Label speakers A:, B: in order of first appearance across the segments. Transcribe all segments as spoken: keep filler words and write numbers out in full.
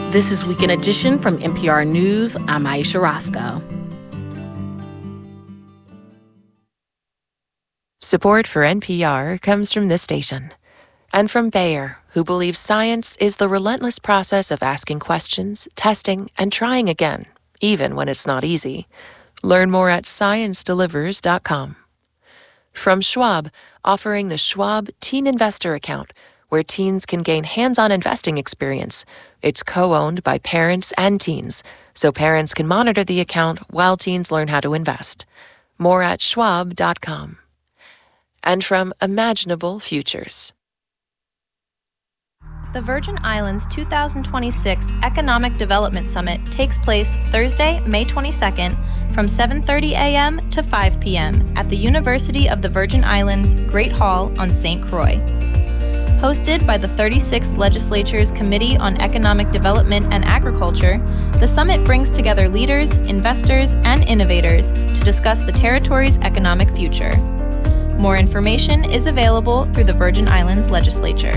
A: This is Weekend Edition from N P R News. I'm Aisha Roscoe.
B: Support for N P R comes from this station and from Bayer, who believes science is the relentless process of asking questions, testing, and trying again, even when it's not easy. Learn more at science delivers dot com. From Schwab, offering the Schwab Teen Investor Account, where teens can gain hands-on investing experience. It's co-owned by parents and teens, so parents can monitor the account while teens learn how to invest. More at schwab dot com. And from Imaginable Futures.
C: The Virgin Islands two thousand twenty-six Economic Development Summit takes place Thursday, May twenty-second from seven thirty a.m. to five p.m. at the University of the Virgin Islands Great Hall on Saint Croix. Hosted by the thirty-sixth Legislature's Committee on Economic Development and Agriculture, the summit brings together leaders, investors, and innovators to discuss the territory's economic future. More information is available through the Virgin Islands Legislature.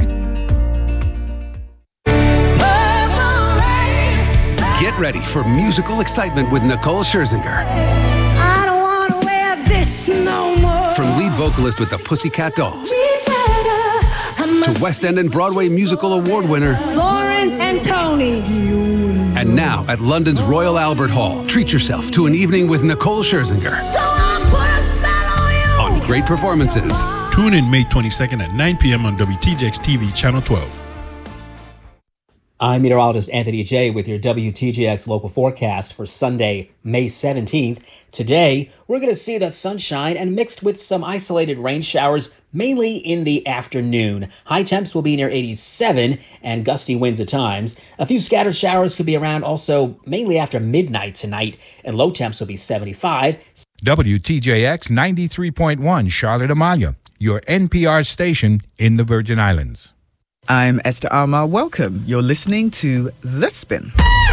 D: Get ready for musical excitement with Nicole Scherzinger.
E: I don't want to wear this no more.
D: From lead vocalist with the Pussycat Dolls to West End and Broadway musical award winner
E: Lawrence and Tony.
D: And now at London's Royal Albert Hall, treat yourself to an evening with Nicole Scherzinger.
E: So I'll put a spell on you.
D: On great performances.
F: Tune in May twenty-second at nine p.m. on W T J X T V Channel twelve.
G: I'm meteorologist Anthony J with your W T J X local forecast for Sunday, May seventeenth. Today, we're going to see that sunshine and mixed with some isolated rain showers, mainly in the afternoon. High temps will be near eighty-seven and gusty winds at times. A few scattered showers could be around also mainly after midnight tonight, and low temps will be seventy-five.
H: W T J X ninety-three point one Charlotte Amalia, your N P R station in the Virgin Islands.
I: I'm Esther Armah. Welcome. You're listening to The Spin.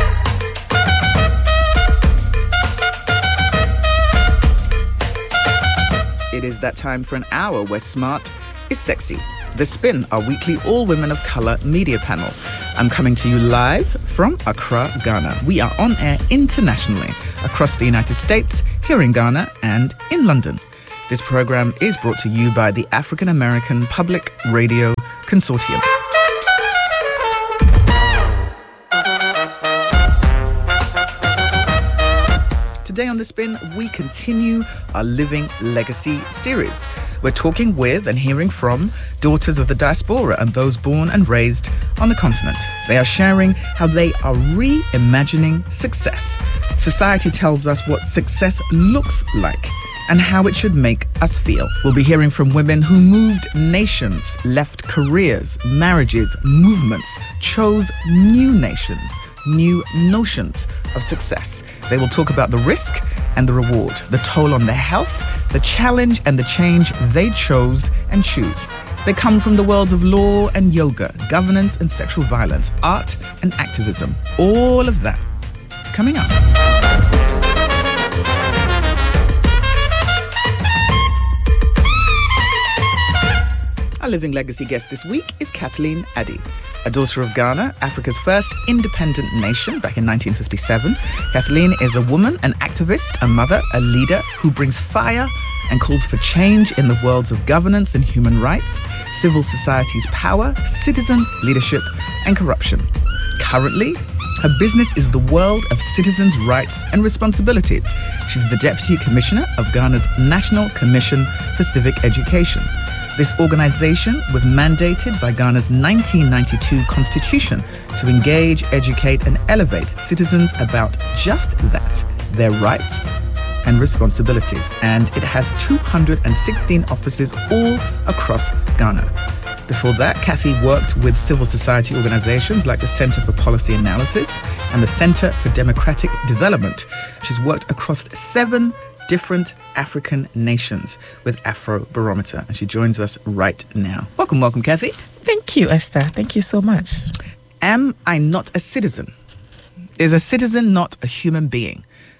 I: It is that time for an hour where smart is sexy. The Spin, our weekly all-women of color media panel. I'm coming to you live from Accra, Ghana. We are on air internationally, across the United States, here in Ghana, and in London. This program is brought to you by the African American Public Radio Consortium. Today on The Spin, we continue our Living Legacy series. We're talking with and hearing from daughters of the diaspora and those born and raised on the continent. They are sharing how they are reimagining success. Society tells us what success looks like and how it should make us feel. We'll be hearing from women who moved nations, left careers, marriages, movements, chose new nations, new notions of success. They will talk about the risk and the reward, the toll on their health, the challenge and the change they chose and choose. They come from the worlds of law and yoga, governance and sexual violence, art and activism. All of that coming up. Our Living Legacy guest this week is Kathleen Addy. A daughter of Ghana, Africa's first independent nation back in nineteen fifty-seven, Kathleen is a woman, an activist, a mother, a leader who brings fire and calls for change in the worlds of governance and human rights, civil society's power, citizen leadership, and corruption. Currently, her business is the world of citizens' rights and responsibilities. She's the Deputy Commissioner of Ghana's National Commission for Civic Education. This organization was mandated by Ghana's nineteen ninety-two constitution to engage, educate, and elevate citizens about just that, their rights and responsibilities. And it has two hundred sixteen offices all across Ghana. Before that, Kathy worked with civil society organizations like the Center for Policy Analysis and the Center for Democratic Development. She's worked across seven different African nations with Afrobarometer, and she joins us right now. Welcome, welcome, Kathy.
J: Thank you, Esther. Thank you so much.
I: Am I not a citizen? Is a citizen not a human being?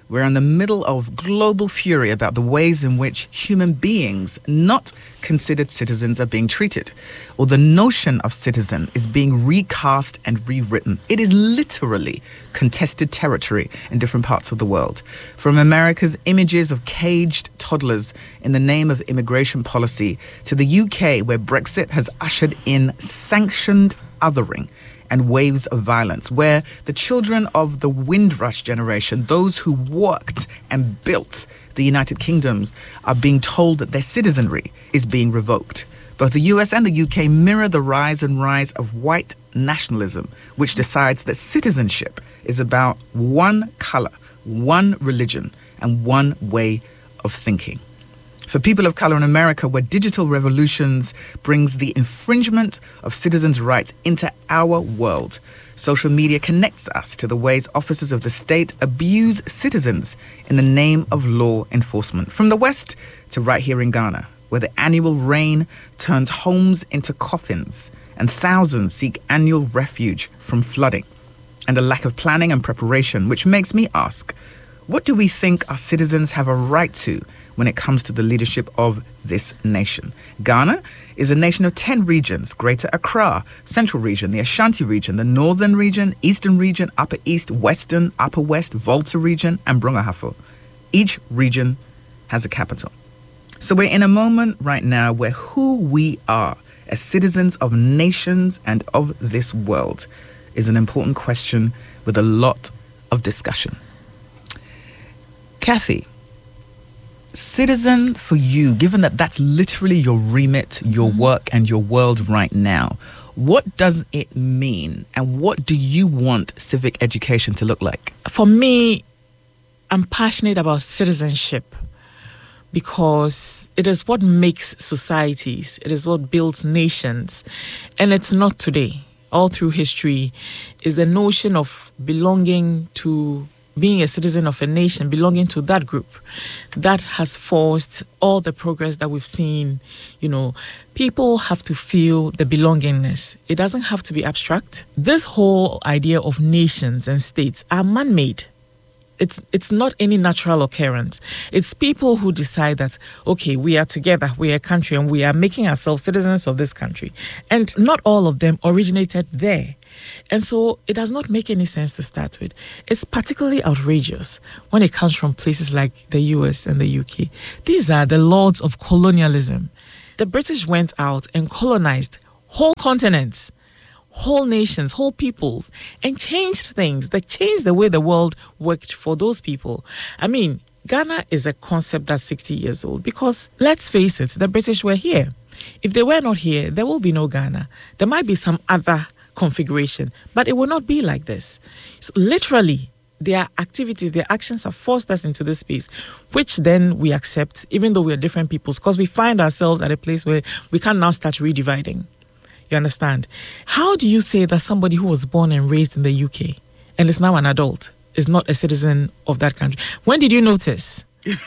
I: We're in the middle of global fury about the ways in which human beings not considered citizens are being treated, or the notion of citizen is being recast and rewritten. It is literally contested territory in different parts of the world. From America's images of caged toddlers in the name of immigration policy to the U K, where Brexit has ushered in sanctioned othering and waves of violence, where the children of the Windrush generation, those who worked and built the United Kingdom, are being told that their citizenry is being revoked. Both the U S and the U K mirror the rise and rise of white nationalism, which decides that citizenship is about one color, one religion, and one way of thinking. For people of color in America, where digital revolutions brings the infringement of citizens' rights into our world, social media connects us to the ways officers of the state abuse citizens in the name of law enforcement. From the West to right here in Ghana, where the annual rain turns homes into coffins and thousands seek annual refuge from flooding and a lack of planning and preparation, which makes me ask, what do we think our citizens have a right to when it comes to the leadership of this nation? Ghana is a nation of ten regions: Greater Accra, Central Region, the Ashanti Region, the Northern Region, Eastern Region, Upper East, Western, Upper West, Volta Region, and Brongahafo. Each region has a capital. So we're in a moment right now where who we are as citizens of nations and of this world is an important question with a lot of discussion. Kathy, citizen for you, given that that's literally your remit, your work, and your world right now, what does it mean, and what do you want civic education to look like?
J: For me, I'm passionate about citizenship because it is what makes societies, it is what builds nations, and it's not today. All through history is the notion of belonging to being a citizen of a nation, belonging to that group, that has forced all the progress that we've seen. You know, people have to feel the belongingness. It doesn't have to be abstract. This whole idea of nations and states are man-made. It's it's not any natural occurrence. It's people who decide that, okay, we are together, we are a country, and we are making ourselves citizens of this country. And not all of them originated there. And so it does not make any sense to start with. It's particularly outrageous when it comes from places like the U S and the U K. These are the lords of colonialism. The British went out and colonized whole continents, whole nations, whole peoples, and changed things. They changed the way the world worked for those people. I mean, Ghana is a concept that's sixty years old because, let's face it, the British were here. If they were not here, there will be no Ghana. There might be some other configuration, but it will not be like this. So literally, their activities, their actions have forced us into this space, which then we accept, even though we are different peoples, because we find ourselves at a place where we can now start redividing. You understand? How do you say that somebody who was born and raised in the U K and is now an adult is not a citizen of that country? When did you notice?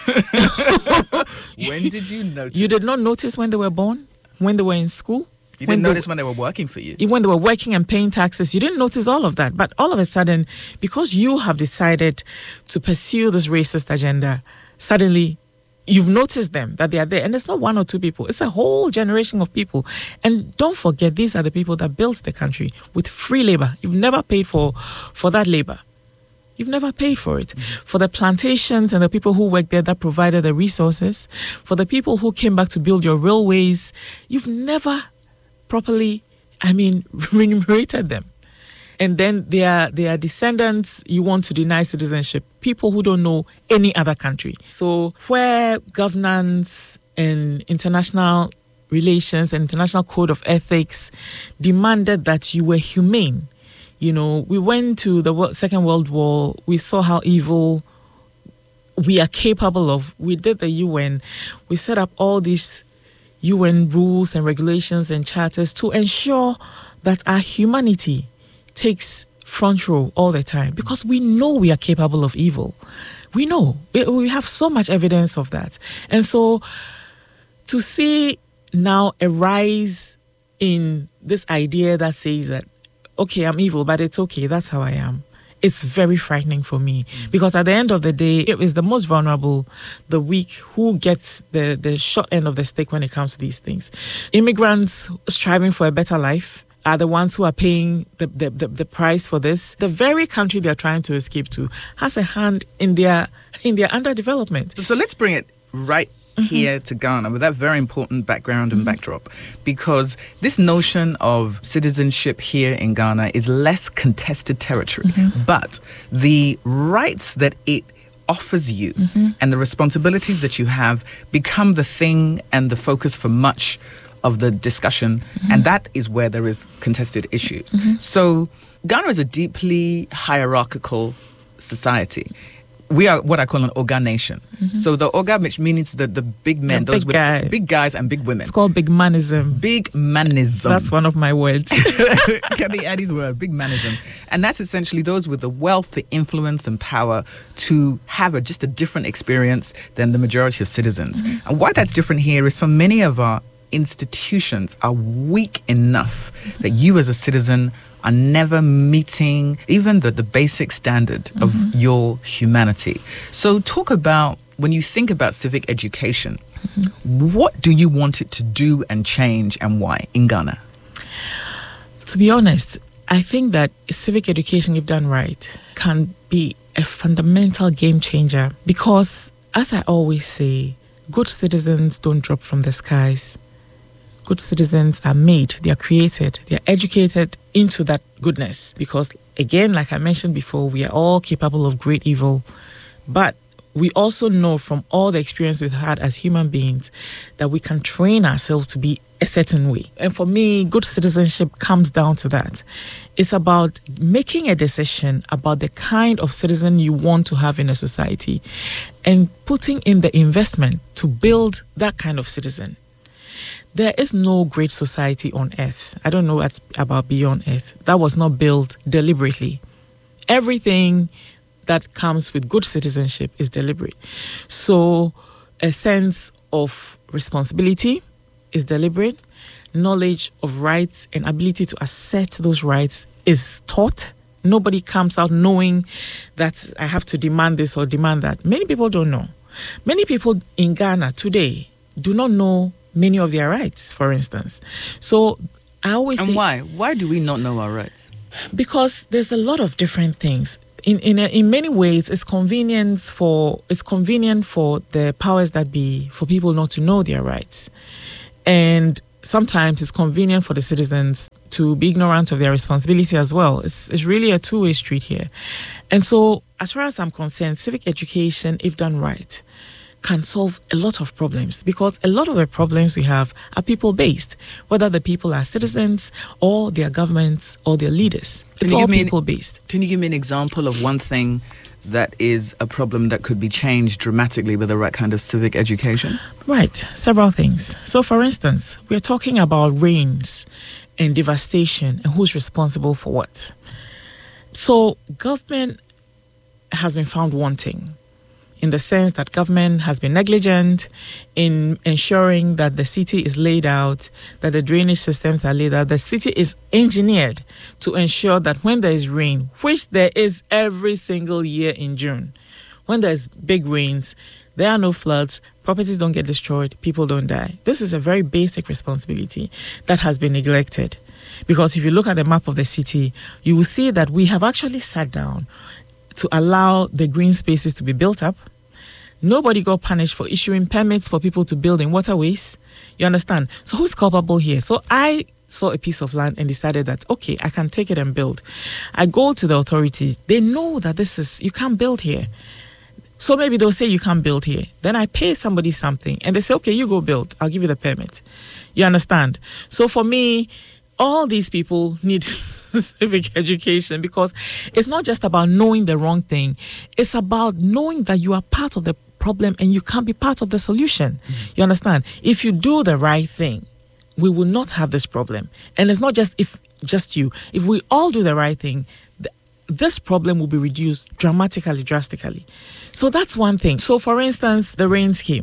I: When did you notice?
J: You did not notice when they were born? When they were in school?
I: You didn't when notice they, when they were working for you?
J: When they were working and paying taxes, you didn't notice all of that. But all of a sudden, because you have decided to pursue this racist agenda, suddenly you've noticed them, that they are there. And it's not one or two people. It's a whole generation of people. And don't forget, these are the people that built the country with free labor. You've never paid for, for that labor. You've never paid for it. Mm-hmm. For the plantations and the people who worked there that provided the resources, for the people who came back to build your railways, you've never properly, I mean, remunerated them. And then their their descendants, you want to deny citizenship. People who don't know any other country. So where governance and international relations and international code of ethics demanded that you were humane. You know, we went to the Second World War. We saw how evil we are capable of. We did the U N. We set up all these U N rules and regulations and charters to ensure that our humanity takes front row all the time, because we know we are capable of evil. We know. We have so much evidence of that. And so to see now a rise in this idea that says that, okay, I'm evil, but it's okay, that's how I am. it's very frightening for me mm. because at the end of the day, it is the most vulnerable, the weak, who gets the, the short end of the stick when it comes to these things. Immigrants striving for a better life are the ones who are paying the, the, the, the price for this. The very country they're trying to escape to has a hand in their in their underdevelopment.
I: So let's bring it right here to Ghana with that very important background and mm-hmm. backdrop, because this notion of citizenship here in Ghana is less contested territory, mm-hmm. but the rights that it offers you mm-hmm. and the responsibilities that you have become the thing and the focus for much of the discussion, mm-hmm. and that is where there is contested issues. Mm-hmm. So Ghana is a deeply hierarchical society. We are what I call an Oga nation. Mm-hmm. So the Oga, which means the, the big men, the those big, guy. big guys and big women.
J: It's called big manism.
I: Big manism.
J: That's one of my words.
I: Get the Addie's word, big manism. And that's essentially those with the wealth, the influence and power to have a, just a different experience than the majority of citizens. Mm-hmm. And why that's different here is so many of our institutions are weak enough mm-hmm. that you as a citizen are never meeting even the, the basic standard mm-hmm. of your humanity. So talk about, when you think about civic education, mm-hmm. what do you want it to do and change, and why in Ghana?
J: To be honest, I think that civic education, if done right, can be a fundamental game changer because, as I always say, good citizens don't drop from the skies. Good citizens are made, they are created, they are educated into that goodness. Because again, like I mentioned before, we are all capable of great evil. But we also know from all the experience we've had as human beings that we can train ourselves to be a certain way. And for me, good citizenship comes down to that. It's about making a decision about the kind of citizen you want to have in a society and putting in the investment to build that kind of citizen. There is no great society on earth. I don't know what's about beyond earth. That was not built deliberately. Everything that comes with good citizenship is deliberate. So a sense of responsibility is deliberate. Knowledge of rights and ability to assert those rights is taught. Nobody comes out knowing that I have to demand this or demand that. Many people don't know. Many people in Ghana today do not know many of their rights, for instance. So I always
I: and
J: say...
I: And why? Why do we not know our rights?
J: Because there's a lot of different things. In in a, in many ways, it's convenience for it's convenient for the powers that be for people not to know their rights. And sometimes it's convenient for the citizens to be ignorant of their responsibility as well. It's, it's really a two-way street here. And so, as far as I'm concerned, civic education, if done right, can solve a lot of problems, because a lot of the problems we have are people-based, whether the people are citizens or their governments or their leaders. It's all people-based.
I: Can you give me an example of one thing that is a problem that could be changed dramatically with the right kind of civic education?
J: Right, several things. So, for instance, we're talking about rains and devastation and who's responsible for what. So, government has been found wanting, in the sense that government has been negligent in ensuring that the city is laid out, that the drainage systems are laid out. The city is engineered to ensure that when there is rain, which there is every single year in June, when there's big rains, there are no floods, properties don't get destroyed, people don't die. This is a very basic responsibility that has been neglected. Because if you look at the map of the city, you will see that we have actually sat down to allow the green spaces to be built up. Nobody got punished for issuing permits for people to build in waterways. You understand? So who's culpable here? So I saw a piece of land and decided that, okay, I can take it and build. I go to the authorities. They know that this is, you can't build here. So maybe they'll say you can't build here. Then I pay somebody something and they say, okay, you go build. I'll give you the permit. You understand? So for me, all these people need civic education, because it's not just about knowing the wrong thing. It's about knowing that you are part of the problem and you can be part of the solution. Mm-hmm. You understand? If you do the right thing, we will not have this problem. And it's not just if just you. If we all do the right thing, th- this problem will be reduced dramatically, drastically. So that's one thing. So for instance, the rain scheme.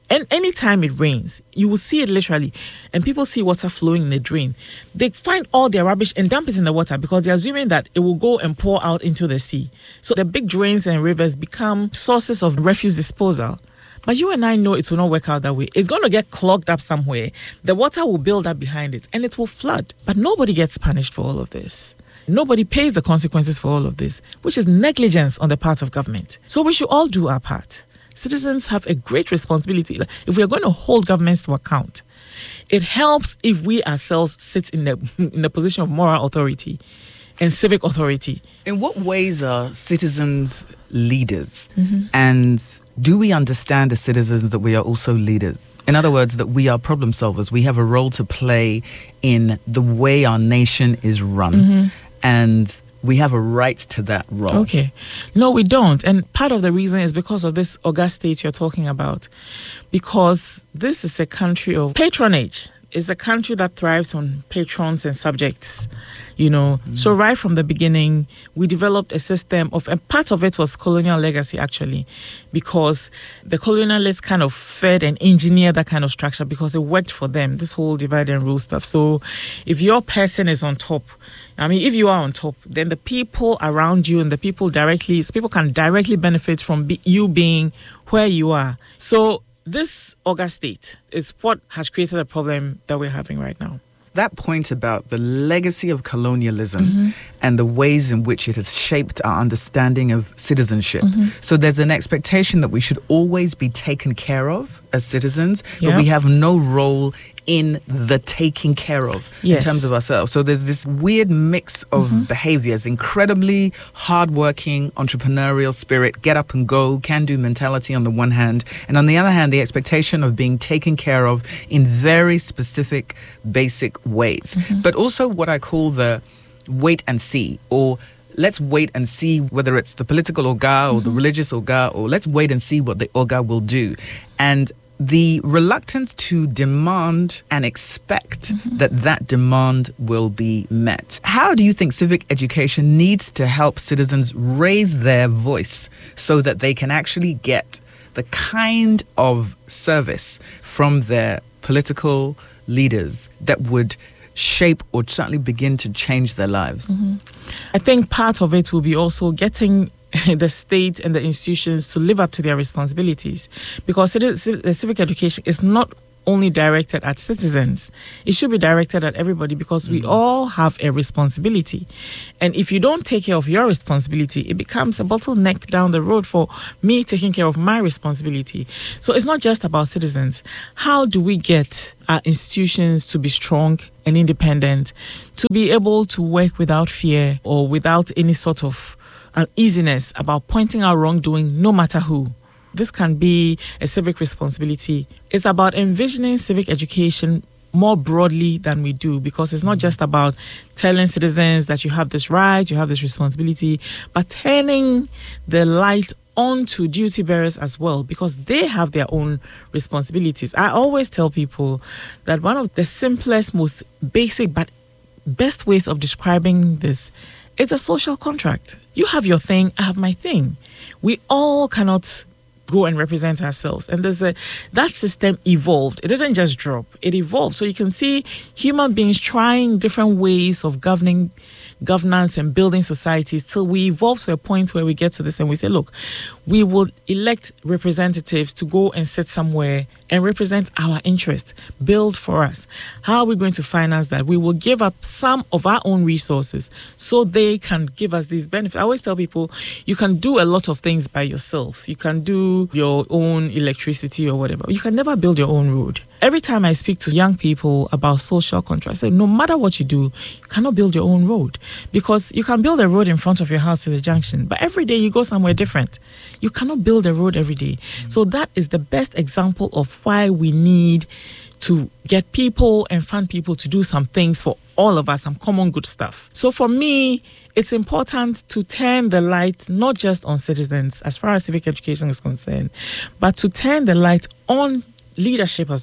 J: And anytime it rains, you will see it literally, and people see water flowing in the drain. They find all their rubbish and dump it in the water because they're assuming that it will go and pour out into the sea. So the big drains and rivers become sources of refuse disposal. But you and I know it will not work out that way. It's going to get clogged up somewhere. The water will build up behind it and it will flood. But nobody gets punished for all of this. Nobody pays the consequences for all of this, which is negligence on the part of government. So we should all do our part. Citizens have a great responsibility. If we are going to hold governments to account, it helps if we ourselves sit in the in the position of moral authority and civic authority.
I: In what ways are citizens leaders?
J: Mm-hmm.
I: And do we understand as citizens that we are also leaders? In other words, that we are problem solvers. We have a role to play in the way our nation is run.
J: Mm-hmm.
I: And we have a right to that role.
J: Okay. No, we don't. And part of the reason is because of this august state you're talking about. Because this is a country of patronage. It's a country that thrives on patrons and subjects, you know. Mm. So right from the beginning, we developed a system of, and part of it was colonial legacy, actually, because the colonialists kind of fed and engineered that kind of structure because it worked for them, this whole divide and rule stuff. So if your person is on top, I mean, if you are on top, then the people around you and the people directly, people can directly benefit from be, you being where you are. So this august state is what has created a problem that we're having right now.
I: That point about the legacy of colonialism mm-hmm. and the ways in which it has shaped our understanding of citizenship. Mm-hmm. So there's an expectation that we should always be taken care of as citizens,
J: yep.
I: but we have no role in the taking care of
J: yes.
I: in terms of ourselves. So there's this weird mix of mm-hmm. behaviors, incredibly hardworking, entrepreneurial spirit, get up and go, can-do mentality on the one hand, and on the other hand, the expectation of being taken care of in very specific, basic ways. Mm-hmm. But also what I call the wait and see, or let's wait and see whether it's the political Oga or mm-hmm. the religious Oga, or let's wait and see what the Oga will do. And the reluctance to demand and expect mm-hmm. that that demand will be met. How do you think civic education needs to help citizens raise their voice so that they can actually get the kind of service from their political leaders that would shape or certainly begin to change their lives?
J: Mm-hmm. I think part of it will be also getting the state and the institutions to live up to their responsibilities, because it is, the civic education is not only directed at citizens. It should be directed at everybody, because mm-hmm. we all have a responsibility. And if you don't take care of your responsibility, it becomes a bottleneck down the road for me taking care of my responsibility. So it's not just about citizens. How do we get our institutions to be strong and independent, to be able to work without fear or without any sort of uneasiness about pointing out wrongdoing, no matter who? This can be a civic responsibility. It's about envisioning civic education more broadly than we do, because it's not just about telling citizens that you have this right, you have this responsibility, but turning the light onto duty bearers as well, because they have their own responsibilities. I always tell people that one of the simplest, most basic, but best ways of describing this, it's a social contract. You have your thing, I have my thing. We all cannot go and represent ourselves. And there's a that system evolved. It didn't just drop. It evolved. So you can see human beings trying different ways of governing governance and building societies till we evolve to a point where we get to this and we say, look, we will elect representatives to go and sit somewhere and represent our interests, build for us. How are we going to finance that? We will give up some of our own resources so they can give us these benefits. I always tell people, you can do a lot of things by yourself. You can do your own electricity or whatever. You can never build your own road. Every time I speak to young people about social contract, I say, no matter what you do, you cannot build your own road, because you can build a road in front of your house to the junction, but every day you go somewhere different. You cannot build a road every day. Mm-hmm. So that is the best example of why we need to get people and fund people to do some things for all of us, some common good stuff. So for me, it's important to turn the light not just on citizens as far as civic education is concerned, but to turn the light on leadership as well.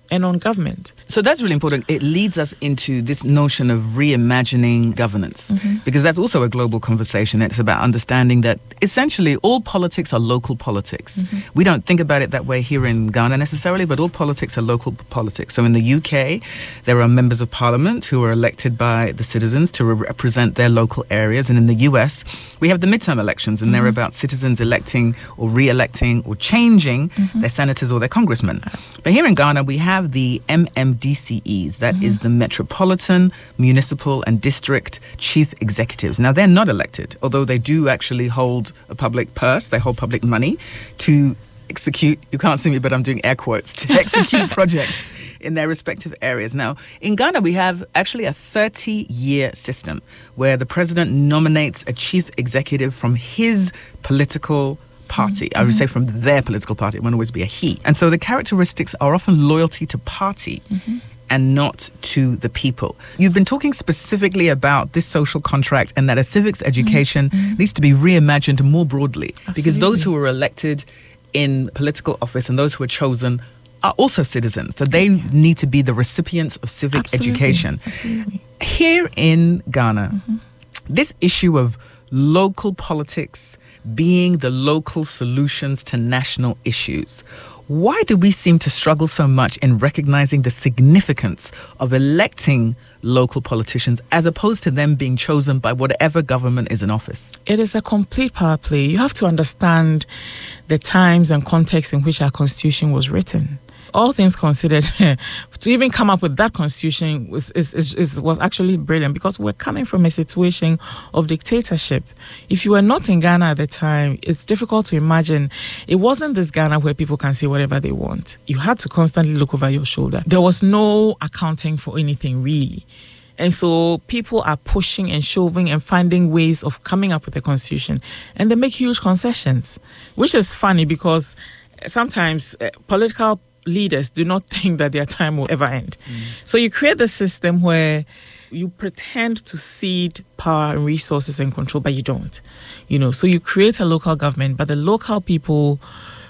J: and on government.
I: So that's really important. It leads us into this notion of reimagining governance, mm-hmm. because that's also a global conversation. It's about understanding that essentially all politics are local politics. Mm-hmm. We don't think about it that way here in Ghana necessarily, but all politics are local politics. So in the U K, there are members of parliament who are elected by the citizens to re- represent their local areas. And in the U S, we have the midterm elections, and mm-hmm. they're about citizens electing or re-electing or changing mm-hmm. their senators or their congressmen. But here in Ghana, we have the M M D C Es, that mm-hmm. is the Metropolitan, Municipal and District Chief Executives. Now, they're not elected, although they do actually hold a public purse, they hold public money to execute, you can't see me, but I'm doing air quotes, to execute projects in their respective areas. Now, in Ghana, we have actually a thirty-year system where the president nominates a chief executive from his political party. Mm-hmm. I would say from their political party. It won't always be a he. And so the characteristics are often loyalty to party mm-hmm. and not to the people. You've been talking specifically about this social contract and that a civics education mm-hmm. needs to be reimagined more broadly. Absolutely. Because those who are elected in political office and those who are chosen are also citizens. So they yeah. need to be the recipients of civic Absolutely. Education. Absolutely. Here in Ghana, mm-hmm. this issue of local politics being the local solutions to national issues. Why do we seem to struggle so much in recognizing the significance of electing local politicians as opposed to them being chosen by whatever government is in office?
J: It is a complete power play. You have to understand the times and context in which our constitution was written. All things considered, to even come up with that constitution was is, is, is, was actually brilliant, because we're coming from a situation of dictatorship. If you were not in Ghana at the time, it's difficult to imagine. It wasn't this Ghana where people can say whatever they want. You had to constantly look over your shoulder. There was no accounting for anything, really. And so people are pushing and shoving and finding ways of coming up with a constitution. And they make huge concessions, which is funny because sometimes uh, political leaders do not think that their time will ever end. Mm. So you create the system where you pretend to cede power and resources and control, but you don't. You know, so you create a local government, but the local people,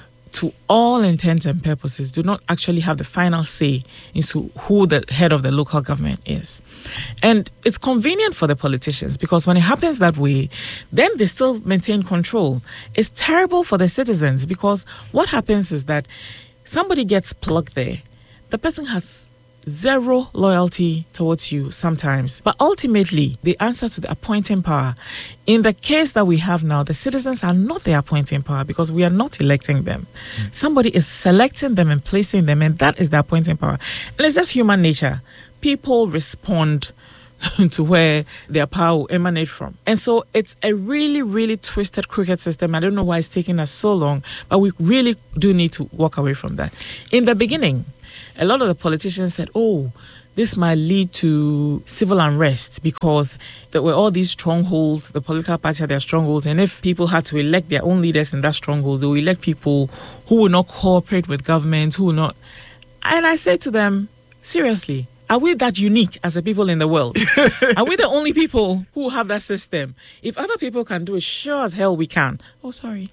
J: to all intents and purposes, do not actually have the final say into who the head of the local government is. And it's convenient for the politicians, because when it happens that way, then they still maintain control. It's terrible for the citizens, because what happens is that somebody gets plugged there. The person has zero loyalty towards you sometimes. But ultimately, they answer to the appointing power. In the case that we have now, the citizens are not the appointing power, because we are not electing them. Mm. Somebody is selecting them and placing them, and that is the appointing power. And it's just human nature. People respond to where their power will emanate from. And so it's a really, really twisted crooked system. I don't know why it's taking us so long, but we really do need to walk away from that. In the beginning, a lot of the politicians said, oh, this might lead to civil unrest, because there were all these strongholds. The political parties had their strongholds, and if people had to elect their own leaders in that stronghold, they will elect people who will not cooperate with government, who will not. And I said to them, seriously, are we that unique as a people in the world? Are we the only people who have that system? If other people can do it, sure as hell we can. Oh, sorry.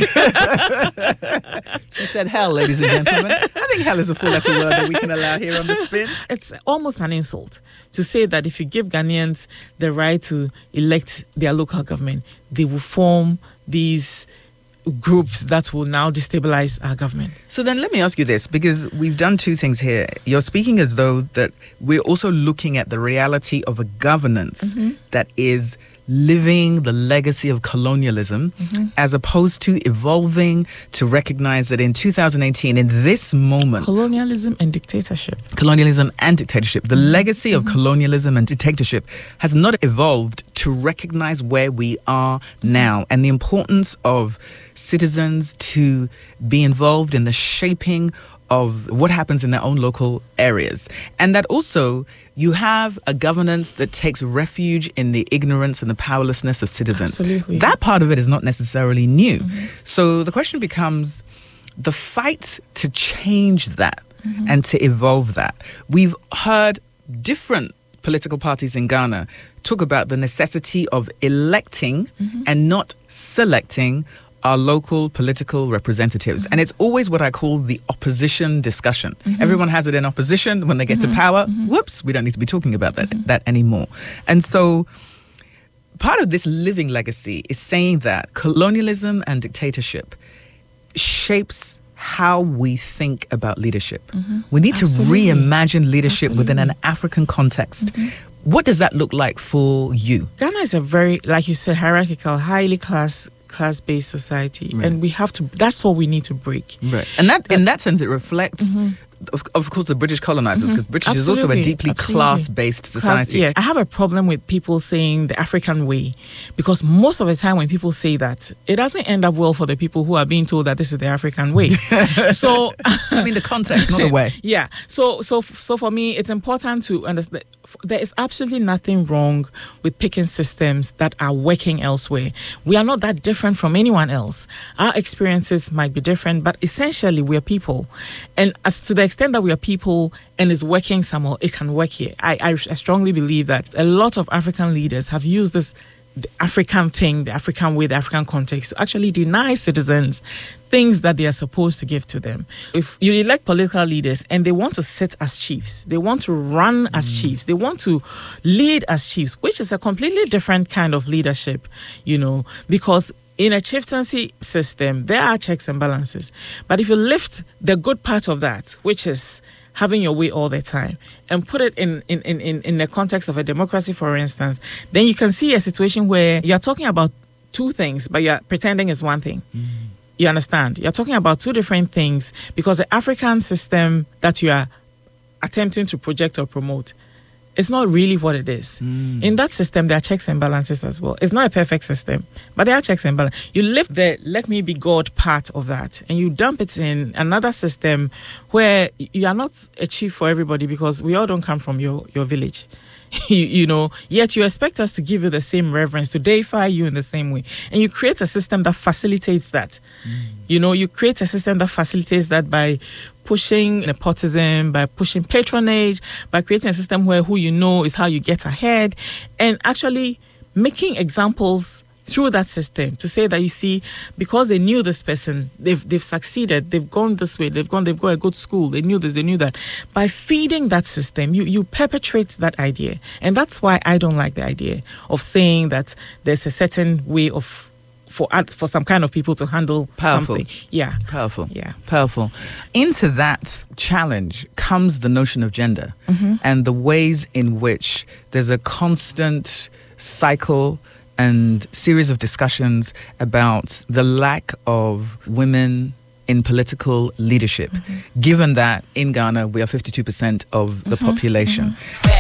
I: She said hell, ladies and gentlemen. I think hell is a four-letter word that we can allow here on The Spin.
J: It's almost an insult to say that if you give Ghanaians the right to elect their local government, they will form these groups that will now destabilize our government.
I: So then let me ask you this, because we've done two things here. You're speaking as though that we're also looking at the reality of a governance mm-hmm. that is living the legacy of colonialism, mm-hmm. as opposed to evolving to recognize that in two thousand eighteen, in this moment,
J: colonialism and dictatorship.
I: Colonialism and dictatorship. The mm-hmm. legacy of mm-hmm. colonialism and dictatorship has not evolved to recognize where we are now and the importance of citizens to be involved in the shaping of what happens in their own local areas. And that also you have a governance that takes refuge in the ignorance and the powerlessness of citizens.
J: Absolutely.
I: That part of it is not necessarily new. Mm-hmm. So the question becomes the fight to change that mm-hmm. and to evolve that. We've heard different political parties in Ghana talk about the necessity of electing mm-hmm. and not selecting our local political representatives. Mm-hmm. And it's always what I call the opposition discussion. Mm-hmm. Everyone has it in opposition. When they get mm-hmm. to power, mm-hmm. whoops, we don't need to be talking about that, mm-hmm. that anymore. And so part of this living legacy is saying that colonialism and dictatorship shapes how we think about leadership. Mm-hmm. We need Absolutely. to reimagine leadership Absolutely. within an African context. Mm-hmm. What does that look like for you?
J: Ghana is a very, like you said, hierarchical, highly class class-based society, right. and we have to. That's what we need to break.
I: Right, and that in that sense, it reflects. Mm-hmm. Of, of course, the British colonizers, because mm-hmm. British Absolutely. is also a deeply Absolutely. class-based society.
J: Class, yeah. I have a problem with people saying the African way, because most of the time when people say that, it doesn't end up well for the people who are being told that this is the African way. So,
I: I mean, the context, not the way.
J: Yeah. So, so, so for me, it's important to understand. There is absolutely nothing wrong with picking systems that are working elsewhere. We are not that different from anyone else. Our experiences might be different, but essentially we are people. And as to the extent that we are people and it's working somewhere, it can work here. I, I, I strongly believe that a lot of African leaders have used this the African thing, the African way, the African context to actually deny citizens things that they are supposed to give to them. If you elect political leaders and they want to sit as chiefs, they want to run as mm. chiefs, they want to lead as chiefs, which is a completely different kind of leadership, you know, because in a chieftaincy system, there are checks and balances. But if you lift the good part of that, which is having your way all the time, and put it in, in, in, in the context of a democracy, for instance, then you can see a situation where you're talking about two things, but you're pretending it's one thing. Mm. You understand? You're talking about two different things because the African system that you are attempting to project or promote is not really what it is. Mm. In that system, there are checks and balances as well. It's not a perfect system, but there are checks and balances. You lift the let me be God part of that and you dump it in another system where you are not a chief for everybody because we all don't come from your, your village. You, you know, yet you expect us to give you the same reverence, to deify you in the same way. And you create a system that facilitates that. Mm. You know, you create a system that facilitates that by pushing nepotism, by pushing patronage, by creating a system where who you know is how you get ahead, and actually making examples through that system to say that, you see, because they knew this person, they've they've succeeded, they've gone this way, they've gone, they've got a good school, they knew this, they knew that. By feeding that system, you, you perpetrate that idea. And that's why I don't like the idea of saying that there's a certain way of for for some kind of people to handle
I: Powerful.
J: something. Yeah.
I: Powerful.
J: Yeah.
I: Powerful. Into that challenge comes the notion of gender mm-hmm. and the ways in which there's a constant cycle and series of discussions about the lack of women in political leadership, mm-hmm. given that in Ghana we are fifty-two percent of the mm-hmm. population. Mm-hmm.